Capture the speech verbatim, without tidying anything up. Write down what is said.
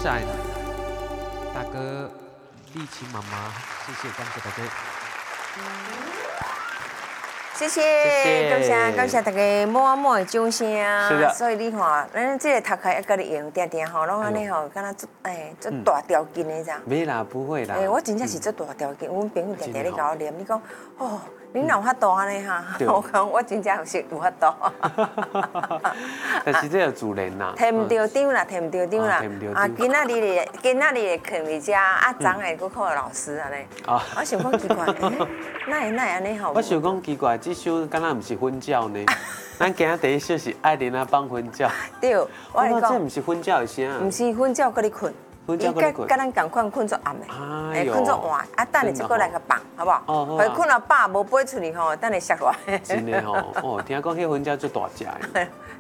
下来了，大哥、丽琴妈妈，谢谢，感谢大家。 谢谢， 谢谢感谢感谢大家满满的掌声。 是的所以你看，咱这个头壳要甲你用，定定吼，拢安尼吼，敢若做哎做大条筋的这样。 没啦，不会啦。 哎，我真正是做大条筋，阮朋友定定咧甲我念，你讲哦，恁哪有法度安尼哈？我讲我真正是有法度。 但是这个自然啦， 摕唔到张啦，摕唔到张啦。啊，今仔日咧，今仔日咧囥伫遮，啊，昨下佫考老师安尼。 啊， 我想讲奇怪，哪会哪会安尼吼？ 我想讲奇怪，这首敢若毋是婚教呢？咱今仔第一首是爱玲啊帮婚教。 对，我哇， 跟你讲， 这毋是婚教的声。 毋是瞓觉搁你困， 瞓觉搁你困甲咱共款困作暗的， 哎呦困作晚，啊，等下再过来甲放，好不好？ 哦好啊会困到饱无飞出去吼，等下摔落来。 真的吼，哦，听讲迄婚教最大只的。